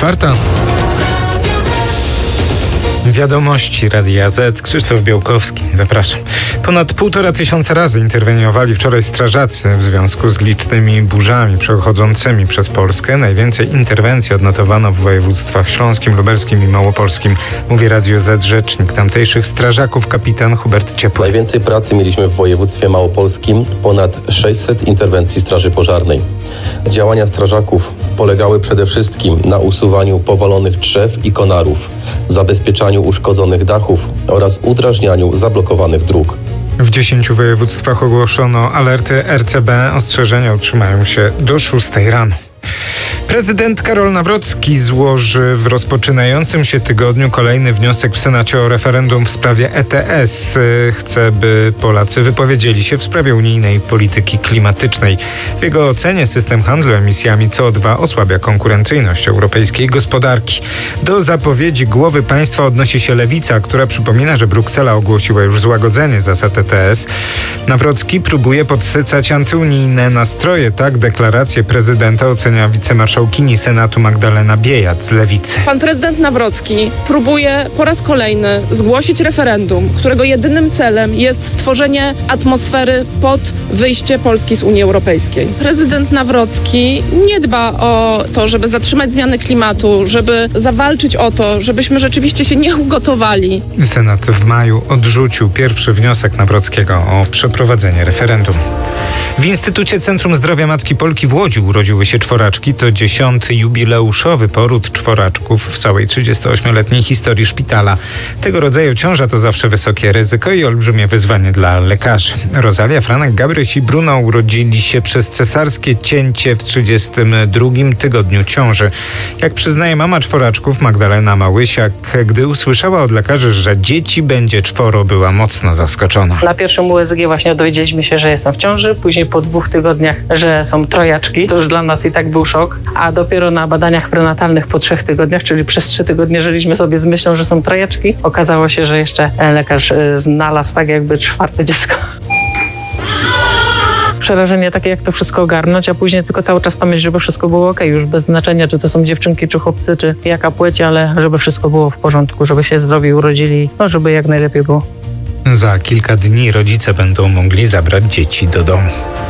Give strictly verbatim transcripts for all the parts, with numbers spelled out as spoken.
czwarta. Wiadomości Radia Z. Krzysztof Białkowski. Zapraszam. Ponad półtora tysiąca razy interweniowali wczoraj strażacy w związku z licznymi burzami przechodzącymi przez Polskę. Najwięcej interwencji odnotowano w województwach śląskim, lubelskim i małopolskim. Mówi Radio Z rzecznik tamtejszych strażaków, kapitan Hubert Ciepły. Najwięcej pracy mieliśmy w województwie małopolskim. Ponad sześćset interwencji straży pożarnej. Działania strażaków polegały przede wszystkim na usuwaniu powalonych drzew i konarów, zabezpieczaniu uszkodzonych dachów oraz udrażnianiu zablokowanych dróg. W dziesięciu województwach ogłoszono alerty R C B. Ostrzeżenia utrzymają się do szóstej rano. Prezydent Karol Nawrocki złoży w rozpoczynającym się tygodniu kolejny wniosek w Senacie o referendum w sprawie E T S. Chce, by Polacy wypowiedzieli się w sprawie unijnej polityki klimatycznej. W jego ocenie system handlu emisjami C O dwa osłabia konkurencyjność europejskiej gospodarki. Do zapowiedzi głowy państwa odnosi się Lewica, która przypomina, że Bruksela ogłosiła już złagodzenie zasad E T S. Nawrocki próbuje podsycać antyunijne nastroje. Tak deklarację prezydenta ocenia wicemarszałkini Senatu Magdalena Biejat z Lewicy. Pan prezydent Nawrocki próbuje po raz kolejny zgłosić referendum, którego jedynym celem jest stworzenie atmosfery pod wyjście Polski z Unii Europejskiej. Prezydent Nawrocki nie dba o to, żeby zatrzymać zmiany klimatu, żeby zawalczyć o to, żebyśmy rzeczywiście się nie ugotowali. Senat w maju odrzucił pierwszy wniosek Nawrockiego o przeprowadzenie referendum. W Instytucie Centrum Zdrowia Matki Polki w Łodzi urodziły się czworaczki. To dziesiąty jubileuszowy poród czworaczków w całej trzydziestoośmioletniej historii szpitala. Tego rodzaju ciąża to zawsze wysokie ryzyko i olbrzymie wyzwanie dla lekarzy. Rosalia, Franek, Gabryś i Bruno urodzili się przez cesarskie cięcie w trzydziestym drugim tygodniu ciąży. Jak przyznaje mama czworaczków Magdalena Małysiak, gdy usłyszała od lekarzy, że dzieci będzie czworo, była mocno zaskoczona. Na pierwszym U S G właśnie dowiedzieliśmy się, że jestem w ciąży, później po dwóch tygodniach, że są trojaczki. To już dla nas i tak był szok, a dopiero na badaniach prenatalnych po trzech tygodniach, czyli przez trzy tygodnie żyliśmy sobie z myślą, że są trojaczki. Okazało się, że jeszcze lekarz znalazł tak jakby czwarte dziecko. Przerażenie takie, jak to wszystko ogarnąć, a później tylko cały czas ta myśl, żeby wszystko było okej, już bez znaczenia, czy to są dziewczynki, czy chłopcy, czy jaka płeć, ale żeby wszystko było w porządku, żeby się zdrowi urodzili, no żeby jak najlepiej było. Za kilka dni rodzice będą mogli zabrać dzieci do domu.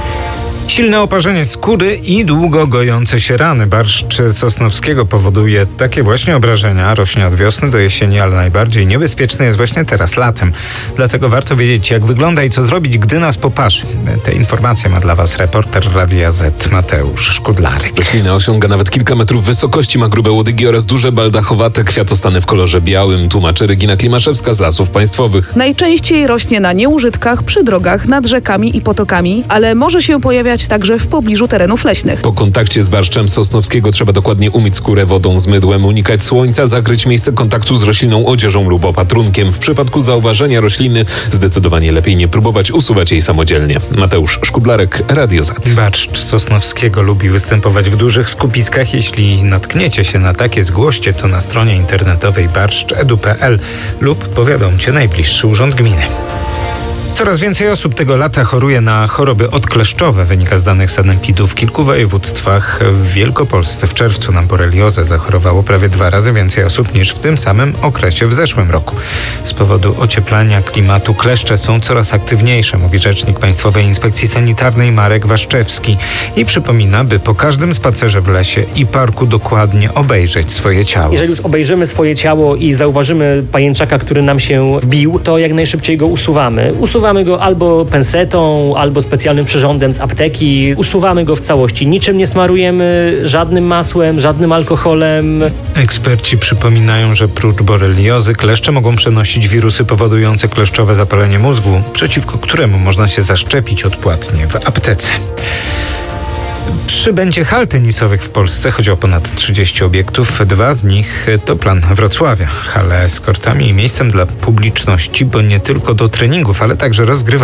Silne oparzenie skóry i długo gojące się rany. Barszcz sosnowskiego powoduje takie właśnie obrażenia. Rośnie od wiosny do jesieni, ale najbardziej niebezpieczny jest właśnie teraz, latem. Dlatego warto wiedzieć, jak wygląda i co zrobić, gdy nas poparzy. Te informacje ma dla Was reporter Radia Z Mateusz Szkudlarek. Roślina osiąga nawet kilka metrów wysokości, ma grube łodygi oraz duże baldachowate kwiatostany w kolorze białym, tłumaczy Regina Klimaszewska z Lasów Państwowych. Najczęściej rośnie na nieużytkach, przy drogach, nad rzekami i potokami, ale może się pojawiać także w pobliżu terenów leśnych. Po kontakcie z barszczem sosnowskiego trzeba dokładnie umyć skórę wodą z mydłem, unikać słońca, zakryć miejsce kontaktu z rośliną odzieżą lub opatrunkiem. W przypadku zauważenia rośliny zdecydowanie lepiej nie próbować usuwać jej samodzielnie. Mateusz Szkudlarek, Radio Z. Barszcz sosnowskiego lubi występować w dużych skupiskach. Jeśli natkniecie się na takie, zgłoście to na stronie internetowej barszcz kropka edu kropka pe el lub powiadomcie najbliższy urząd gminy. Coraz więcej osób tego lata choruje na choroby odkleszczowe, wynika z danych sanepidu. W kilku województwach w Wielkopolsce w czerwcu na boreliozę zachorowało prawie dwa razy więcej osób niż w tym samym okresie w zeszłym roku. Z powodu ocieplania klimatu kleszcze są coraz aktywniejsze, mówi rzecznik Państwowej Inspekcji Sanitarnej Marek Waszczewski i przypomina, by po każdym spacerze w lesie i parku dokładnie obejrzeć swoje ciało. Jeżeli już obejrzymy swoje ciało i zauważymy pajęczaka, który nam się wbił, to jak najszybciej go usuwamy. Usuwamy go albo pensetą, albo specjalnym przyrządem z apteki. Usuwamy go w całości. Niczym nie smarujemy, żadnym masłem, żadnym alkoholem. Eksperci przypominają, że prócz boreliozy kleszcze mogą przenosić wirusy powodujące kleszczowe zapalenie mózgu, przeciwko któremu można się zaszczepić odpłatnie w aptece. Przybędzie hal tenisowych w Polsce. Chodzi o ponad trzydzieści obiektów. Dwa z nich to plan Wrocławia. Hale z kortami i miejscem dla publiczności, bo nie tylko do treningów, ale także rozgrywania.